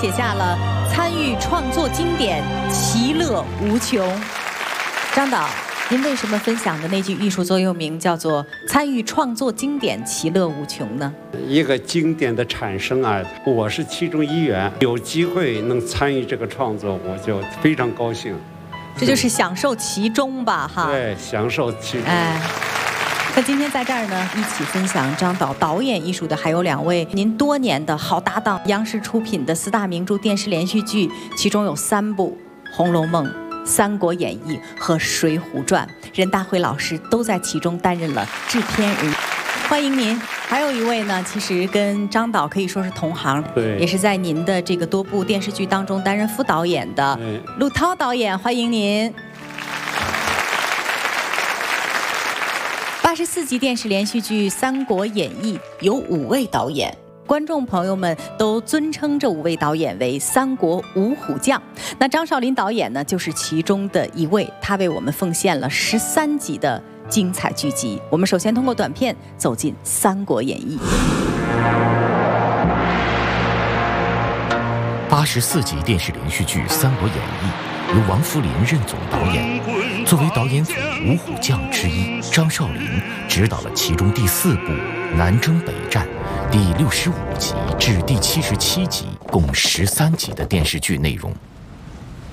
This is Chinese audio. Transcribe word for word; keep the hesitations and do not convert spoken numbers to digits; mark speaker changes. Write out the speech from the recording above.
Speaker 1: 写下了参与创作经典，其乐无穷。张导，您为什么分享的那句艺术座右铭叫做“参与创作经典，其乐无穷”呢？
Speaker 2: 一个经典的产生啊，我是其中一员，有机会能参与这个创作，我就非常高兴。
Speaker 1: 这就是享受其中吧，哈。
Speaker 2: 对，享受其中。
Speaker 1: 哎。那今天在这儿呢，一起分享张导导演艺术的还有两位您多年的好搭档，央视出品的四大名著电视连续剧，其中有三部《红楼梦》《三国演义》和《水浒传》，任大辉老师都在其中担任了制片人。欢迎您。还有一位呢，其实跟张导可以说是同行，
Speaker 2: 对，
Speaker 1: 也是在您的这个多部电视剧当中担任副导演的陆涛导演，欢迎您。八十四集电视连续剧《三国演义》有五位导演，观众朋友们都尊称这五位导演为三国五虎将。那张少林导演呢，就是其中的一位，他为我们奉献了十三集的精彩剧集。我们首先通过短片走进《三国演义》。
Speaker 3: 八十四集电视连续剧《三国演义》由王扶林任总导演。作为导演组五虎将之一，张少林执导了其中第四部《南征北战》第六十五集至第七十七集，共十三集的电视剧内容。